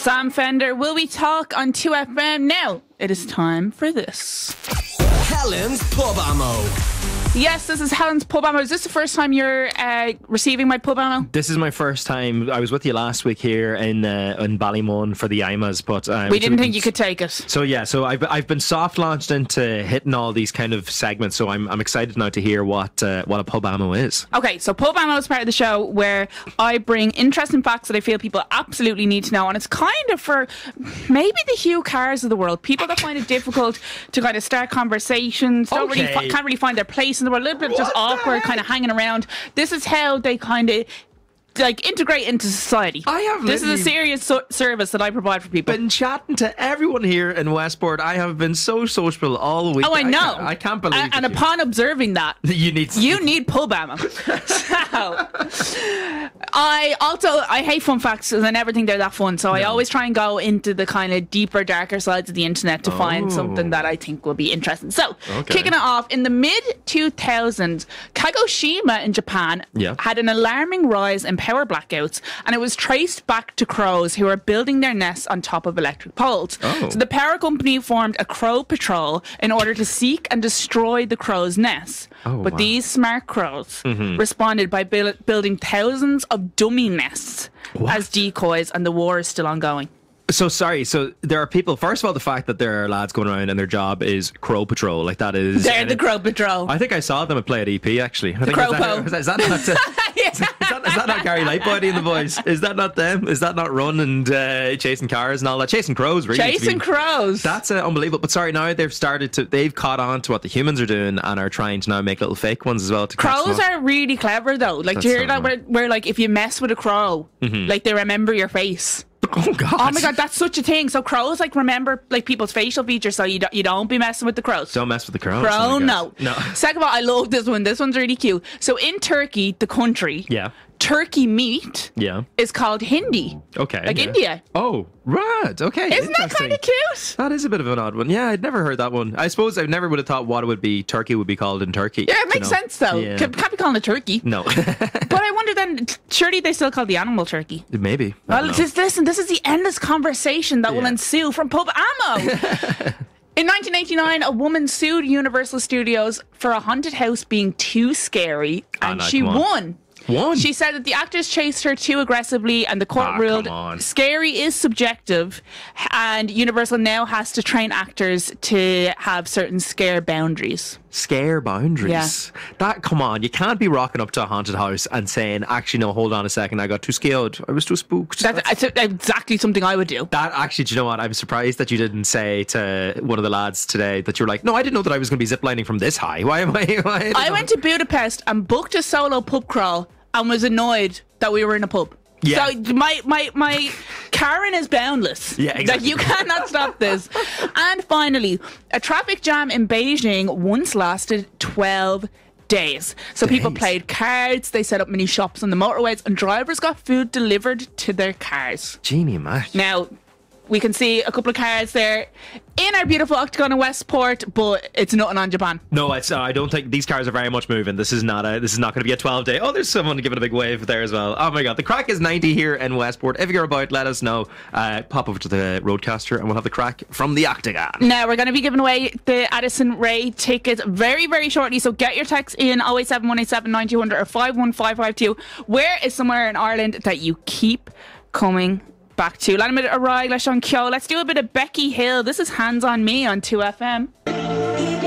Sam Fender. Will we talk on 2FM? Now, it is time for this. Helen's Pub Ammo. Yes, this is Helen's Pub Ammo. Is this the first time you're receiving my pub ammo? This is my first time. I was with you last week here in Ballymun for the IMAs, but we didn't think you could take it. So I've been soft launched into hitting all these kind of segments. So I'm excited now to hear what a pub ammo is. Okay, so pub ammo is part of the show where I bring interesting facts that I feel people absolutely need to know, and it's kind of for maybe the Hugh Carrs of the world, people that find it difficult to kind of start conversations, can't really find their place in the world, a little bit just awkward, kind of hanging around. This is how they kind of integrate into society. This is a serious service that I provide for people. Been chatting to everyone here in Westport. I have been so sociable all week. Oh, I know. I can't believe it. And upon observing that, you need pub ammo. So I hate fun facts and I never think they're that fun. So I always try and go into the kind of deeper, darker sides of the internet to find something that I think will be interesting. So kicking it off, in the mid 2000s, Kagoshima in Japan had an alarming rise in power blackouts, and it was traced back to crows who were building their nests on top of electric poles. So the power company formed a crow patrol in order to seek and destroy the crows' nests. But these smart crows responded by building thousands of dummy nests as decoys, and the war is still ongoing. So there are people, first of all, the fact that there are lads going around and their job is Crow Patrol, like that is... They're the Crow Patrol. I think I saw them at Play at EP, actually. The Crow-Po. Is that not Gary Lightbody and the boys? Is that not them? Is that not Run and chasing cars and all that? Chasing crows, really. Chasing crows. That's unbelievable. But sorry, now they've caught on to what the humans are doing and are trying to now make little fake ones as well. Crows are really clever, though. Like, do you hear that where like, if you mess with a crow, like, they remember your face. Oh God! Oh my God, that's such a thing. So crows remember people's facial features. So you don't be messing with the crows. Don't mess with the crows. Crow, no. Second of all, I love this one. This one's really cute. So in Turkey, the country, turkey meat is called Hindi. Okay. Like India. Oh, right. Okay. Isn't that kind of cute? That is a bit of an odd one. Yeah, I'd never heard that one. I suppose I never would have thought what it would be. Turkey would be called in Turkey. Yeah, it makes sense though. Yeah. Can't be calling it turkey. No. But I wonder then, surely they still call the animal turkey. Maybe. Well, listen, this is the endless conversation that will ensue from Pub Ammo. In 1989, a woman sued Universal Studios for a haunted house being too scary, and she won. She said that the actors chased her too aggressively, and the court ruled scary is subjective, and Universal now has to train actors to have certain scare boundaries. Scare boundaries? Yeah. Come on, you can't be rocking up to a haunted house and saying, actually, no, hold on a second, I got too scared, I was too spooked. That's exactly something I would do. That actually, do you know what? I'm surprised that you didn't say to one of the lads today that you were like, no, I didn't know that I was going to be ziplining from this high. Why I went to Budapest and booked a solo pub crawl and was annoyed that we were in a pub. Yeah. So my Karen is boundless. Yeah, exactly. Like, you cannot stop this. And finally, a traffic jam in Beijing once lasted 12 days. So people played cards, they set up mini shops on the motorways, and drivers got food delivered to their cars. Genie, man. Now, we can see a couple of cars there in our beautiful Octagon in Westport, but it's nothing on Japan. No, I don't think these cars are very much moving. This is not going to be a 12-day. Oh, there's someone giving a big wave there as well. Oh my God, the crack is 90 here in Westport. If you're about, let us know. Pop over to the Roadcaster and we'll have the crack from the Octagon. Now we're going to be giving away the Addison Rae tickets very, very shortly. So get your text in 087 187 9200 or 51552. Where is somewhere in Ireland that you keep coming back to? Let's do a bit of Becky Hill. This is Hands on Me on 2FM.